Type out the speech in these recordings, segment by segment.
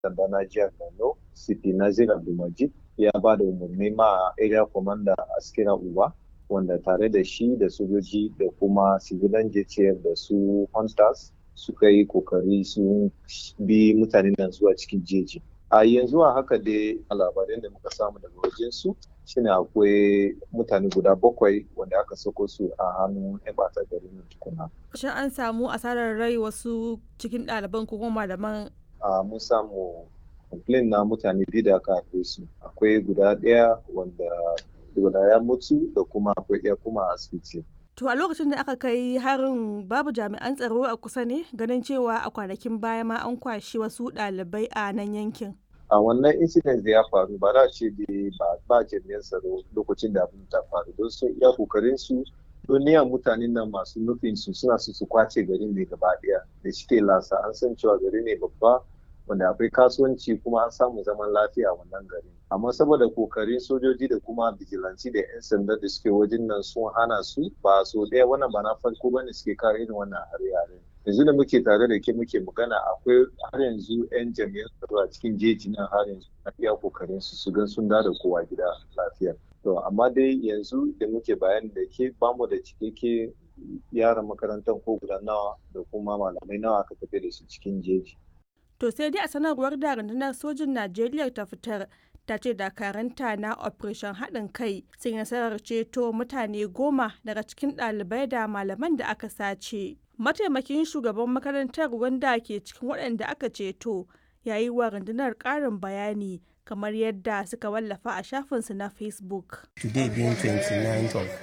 sanda na jihar Borno, CP Nazir Abdulmajid ya ba da umarni ma area commander Askira Uba wanda tare da shi da sojoji da kuma civilian JTF da su hunters suka yi kokari sun bi mutanen nan zuwa cikin jeji. A yanzu a haka dai labaran da muka samu daga wajen su shine akwai mutane guda 7 wanda aka sako su a hannun 'yan ɓata garin tukuna. Shin an samu asarar rai wasu cikin ɗaliban ko kuma malaman? Mun samu complain na mutane 2 da aka haife su. Akwai guda 1 wanda ya mutu da kuma akwai 1 kuma a asibiti. To a lokacin da aka kai harin babu jami'an tsaro a kusa ne, ganin cewa a kwanakin baya ma an kwashi wasu ɗalibai a nan yankin. A wannan incident da ya faru ba za a ce ba jami'an tsaro lokacin da abin ta faru don sun iya kokarin su duniyan mutanen nan masu nufin su suna su kwace garin ne gaba daya da shike lasa an san cewa gari ne babba wanda akwai kasuwanci kuma an samu zaman lafiya a wannan gari amma saboda kokarin sojoji da kuma bijilanci da 'yan sanda da suke wajen nan sun hana su ba so ɗaya wannan ba na farko bane suke kawo irin wannan hare-hare. Yanzu da muke tare da ke muke magana akwai har yanzu 'yan jami'an tsaro a cikin jeji nan har yanzu na iya kokarin su gan sun da kowa gida lafiya. To amma dai yanzu da muke bayani da ke bamu da cikakke yaran makarantar ko guda nawa da kuma malamai nawa aka tafi da su cikin jeji. To sai dai a sanarwar da rundunar sojin Najeriya ta fitar ta ce dakaranta na operation haɗin kai sun nasarar ceto mutane 10 daga cikin ɗalibai da malaman da aka sace. Mataimakin shugaban makarantar wanda ke cikin waɗanda aka ceto ya yi wa rundunar ƙarin bayani kamar yadda suka wallafa a shafinsu na Facebook. Today being 29th of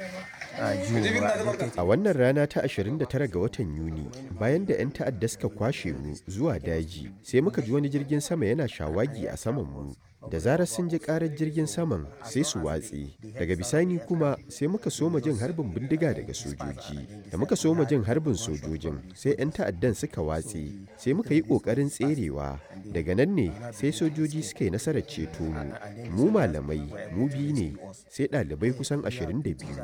A wannan rana ta 29 ga watan Yuni, bayan da 'yan ta'adda suka kwashe mu zuwa daji, sai muka ji wani jirgin sama yana shawagi a saman mu. Da zarar sun ji karar jirgin saman sai su watse. Daga bisani kuma sai muka soma jin harbin bindiga daga sojoji. Da muka soma jin harbin sojojin sai 'yan ta'addan suka watse. Sai muka yi ƙoƙarin tserewa. Daga nan ne sai sojoji suka yi nasarar ceto mu. Mu malamai, mu biyu ne, sai ɗalibai kusan 22.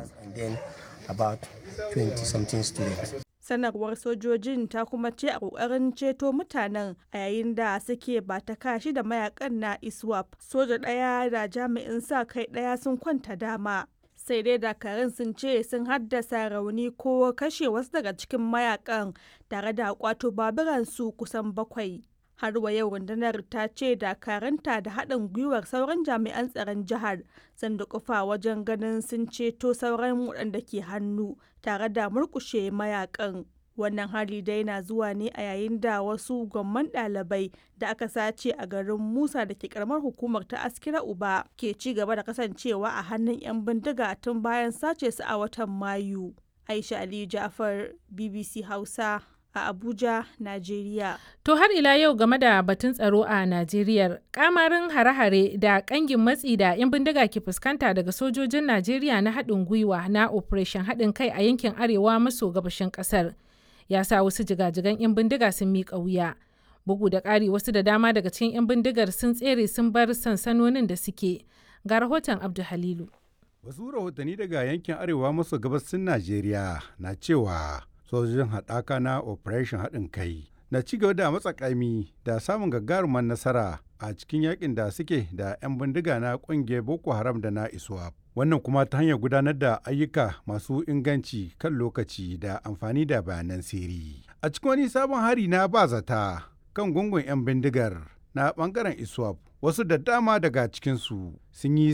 Sanarwar sojojin ta kuma ce a kokarin ceto mutanen a yayin da suke ba ta kashi da mayakan na ISWAP. Soja ɗaya da jami'in sa kai ɗaya sun kwanta dama. Sai dai dakarun sun ce sun haddasa rauni ko kashe wasu daga cikin mayakan tare da kwato baburansu kusan 7. Har wa yau rundunar ta ce dakaranta da haɗin gwiwar sauran jami'an tsaron jihar sun dukufa wajen ganin sun ceto sauran waɗanda ke hannu tare da murƙushe mayakan. Wannan hali dai na zuwa ne a yayin da wasu gwamman ɗalibai da aka sace a garin Musa da ke karamar hukumar ta Askira Uba ke ci gaba da kasancewa a hannun 'yan bindiga tun bayan sace su a watan Mayu. Aisha Aliyu Ja'far, BBC Hausa, a Abuja, Najeriya. To har ila yau game da batun tsaro a Najeriya, kamarin hare-hare da kangin matsi da 'yan bindiga ke fuskanta daga sojojin Najeriya na haɗin gwiwa na Operation haɗin kai a yankin arewa maso gabashin ƙasar ya sa wasu jigajigan 'yan bindiga sun miƙa wuya. Bugu da ƙari wasu da dama daga cikin 'yan bindigar sun tsere sun bar sansanonin da suke. Ga rahoton Abdu Halilu. Wasu rahotanni daga yankin arewa maso gabasin Najeriya na cewa sojojin haɗaka na operation haɗin kai na ci gaba da matsakaimi da samun gagarumar nasara a cikin yakin da suke da 'yan bindiga na ƙungiyar Boko Haram da na ISWAP. Wannan kuma ta hanyar gudanar da ayyuka masu inganci kan lokaci da amfani da bayanan sirri. A cikin wani sabon hari na bazata kan gungun 'yan bindigar na ɓangaren ISWAP, wasu da dama daga cikinsu sun yi